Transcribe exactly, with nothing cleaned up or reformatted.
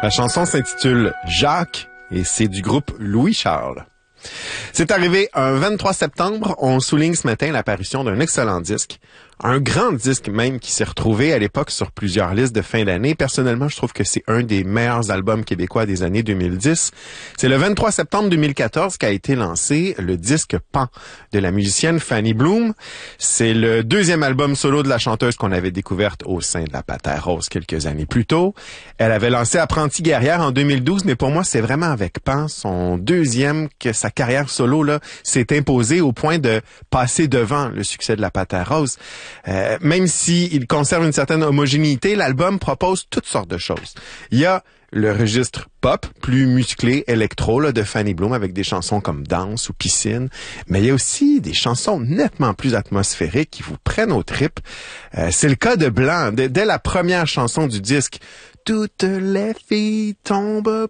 La chanson s'intitule Jacques et c'est du groupe Louis Charles. C'est arrivé un vingt-trois septembre, on souligne ce matin l'apparition d'un excellent disque. Un grand disque même qui s'est retrouvé à l'époque sur plusieurs listes de fin d'année. Personnellement, je trouve que c'est un des meilleurs albums québécois des années deux mille dix. C'est le vingt-trois septembre deux mille quatorze qu'a été lancé le disque Pan de la musicienne Fanny Bloom. C'est le deuxième album solo de la chanteuse qu'on avait découverte au sein de la Panthère Rose quelques années plus tôt. Elle avait lancé Apprenti guerrière en deux mille douze, mais pour moi, c'est vraiment avec Pan, son deuxième, que sa carrière solo là s'est imposée au point de passer devant le succès de la Panthère Rose. Euh, même s'il conserve une certaine homogénéité, l'album propose toutes sortes de choses. Il y a le registre pop, plus musclé, électro là, de Fanny Bloom avec des chansons comme Danse ou Piscine, mais il y a aussi des chansons nettement plus atmosphériques qui vous prennent aux tripes. Euh, c'est le cas de Blanc. Dès, dès la première chanson du disque, toutes les filles tombent